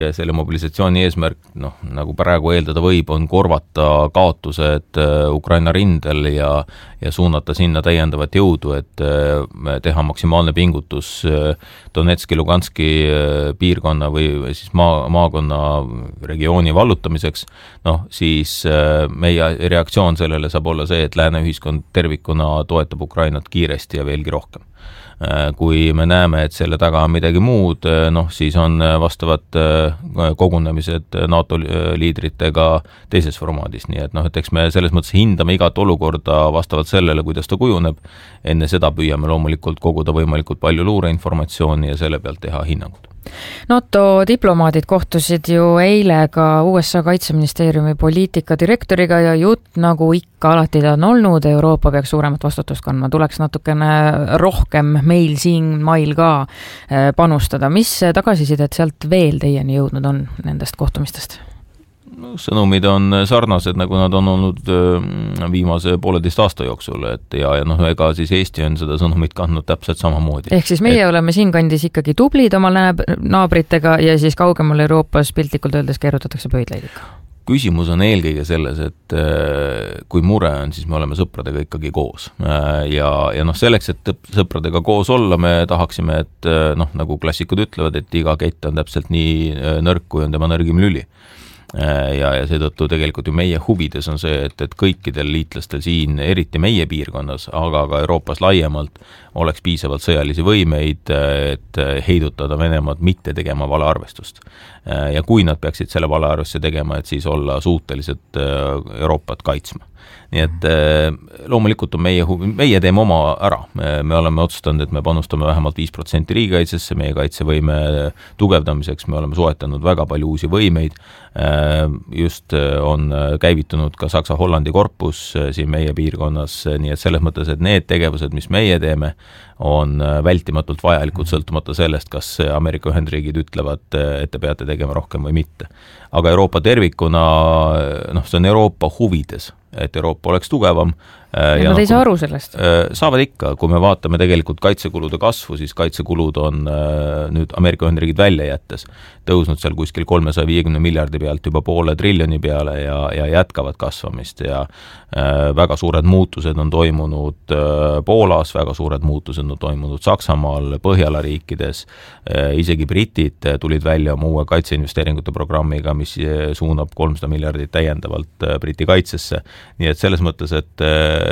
Selle mobilisatsiooni eesmärk, nagu praegu eeldada võib, on korvata kaotused Ukraina rindel ja suunata sinna täiendavat jõudu, et teha maksimaalne pingutus Donetski, Luganski piirkonna või siis maakonna regiooni vallutamiseks. Siis meie reaktsioon sellele saab olla see, et lääne ühiskond tervikuna toetab Ukrainat kiiresti ja veelgi rohkem. Kui me näeme, et selle taga on midagi muud, siis on vastavad kogunemised NATO liidritega teises formaadis. Nii et eks me selles mõttes hindame igat olukorda vastavalt sellele, kuidas ta kujuneb. Enne seda püüame loomulikult koguda võimalikult palju luureinformatsiooni ja selle pealt teha hinnangud. NATO diplomaadid kohtusid ju eile ka USA kaitseministeeriumi poliitika direktoriga ja jutt nagu ikka alati ta on olnud, Euroopa peaks suuremat vastutust kandma, tuleks natukene rohkem meil siin mail ka panustada. Mis tagasisidet sealt veel teieni jõudnud on nendest kohtumistest? Sõnumid on sarnased, nagu nad on olnud viimase 1,5 aasta jooksul, ja ega siis Eesti on seda sõnumit kandnud täpselt samamoodi. Ehk siis meie oleme siin kandis ikkagi tublid oma naabritega ja siis kaugemal Euroopas piltlikult öeldes keerutatakse pöidlaid ikka. Küsimus on eelkõige selles, et kui mure on, siis me oleme sõpradega ikkagi koos. Ja selleks, et sõpradega koos olla, me tahaksime, et nagu klassikud ütlevad, et iga kett on täpselt nii nõrk, kui on tema nõrgim lüli. Ja seetõttu tegelikult ju meie huvides on see, et kõikidel liitlastel siin, eriti meie piirkonnas, aga ka Euroopas laiemalt, oleks piisavalt sõjalisi võimeid, et heidutada Venemaad mitte tegema valearvestust. Ja kui nad peaksid selle valearvestuse tegema, et siis olla suutelised Euroopat kaitsma. Nii et loomulikult on meie teeme oma ära. Me oleme otsustanud, et me panustame vähemalt 5% riigikaitsesse, meie kaitsevõime tugevdamiseks me oleme soetanud väga palju uusi võimeid. Just on käivitunud ka Saksa-Hollandi korpus siin meie piirkonnas, nii et selles mõttes, et need tegevused, mis meie teeme, on vältimatult vajalikud sõltumata sellest, kas Ameerika Ühendriigid ütlevad, et te peate tegema rohkem või mitte. Aga Euroopa tervikuna, see on Euroopa huvides, et Euroopa oleks tugevam. Ja nad ei saa aru sellest? Saavad ikka, kui me vaatame tegelikult kaitsekulude kasvu, siis kaitsekulud on nüüd Ameerika Ühendriigid välja jättes tõusnud seal kuskil 350 miljardi pealt juba 500 triljoni peale ja jätkavad kasvamist ja väga suured muutused on toimunud Poolas, väga suured muutused on toimunud Saksamaal, Põhjala riikides, isegi britid tulid välja oma uue kaitseinvesteeringute programmiga, mis suunab 300 miljardit täiendavalt Briti kaitsesse, nii et selles mõttes, et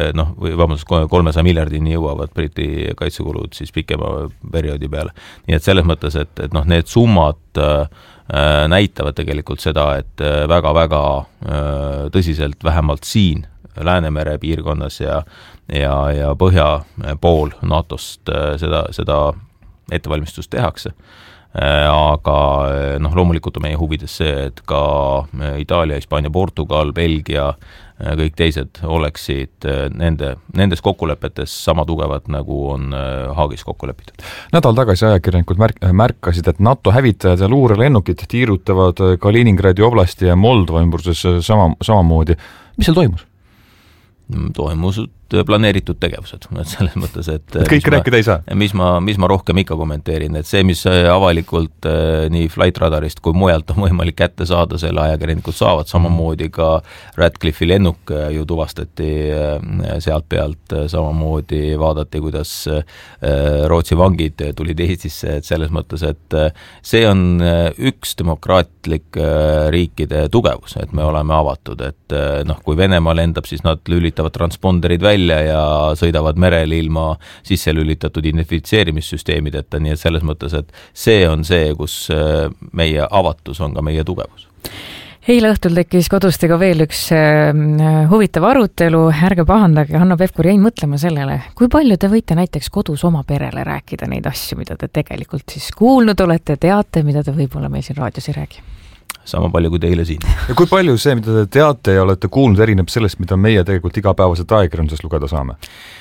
300 miljardini jõuavad Briti kaitsekulud siis pikema perioodi peale. Nii et selles mõttes, et need summad näitavad tegelikult seda, et väga-väga tõsiselt vähemalt siin Läänemere piirkonnas ja põhja pool NATO-st seda ettevalmistust tehakse. Aga loomulikult on meie huvides see, et ka Itaalia, Hispaania, Portugal, Belgia, kõik teised oleksid nendes kokkulepetes sama tugevad, nagu on Haagis kokku lepitud. Nädal tagasi ajakirjanikud märkasid, et NATO hävitajad ja luurelennukid tiirutavad Kaliningradi oblasti ja Moldova ümbruses samamoodi. Mis seal toimus? Toimusud planeeritud tegevused, selles mõttes, et kõik rääkida ei saa. Mis ma rohkem ikka kommenteerin, et see, mis avalikult nii Flight Radarist kui mujalt on võimalik kätte saada, selle ajakirjanikud saavad, samamoodi ka Radcliffe'i lennuk ju tuvastati sealt pealt, samamoodi vaadati, kuidas Rootsi vangid tulid Eestisse, et selles mõttes, et see on üks demokraatlik riikide tugevus, et me oleme avatud, et kui Venemaa lendab, siis nad lülitavad transponderid välja ja sõidavad merel ilma sisse lülitatud identifitseerimissüsteemideta, nii et selles mõttes, et see on see, kus meie avatus on ka meie tugevus. Eile õhtul tekkis kodustega veel üks huvitav arutelu, ärge pahandage, Hanno Pevkur jäin mõtlema sellele, kui palju te võite näiteks kodus oma perele rääkida neid asju, mida te tegelikult siis kuulnud olete, teate, mida te võib-olla meil siin raadios ei räägi? Sama palju kui teile siin. Ja kui palju see, mida te teate ja olete kuulnud, erineb sellest, mida meie tegelikult igapäevaselt ajakirjandusest lugeda saame?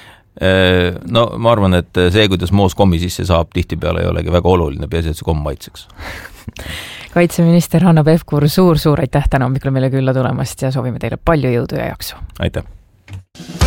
Ma arvan, et see, kuidas moos kommi sisse saab, tihtipeale ei olegi väga oluline, peaasi, et see komm maitseks. Kaitseminister Hanno Pevkur, suur aitäh täna hommikul meile külla tulemast ja soovime teile palju jõudu ja jaksu. Aitäh!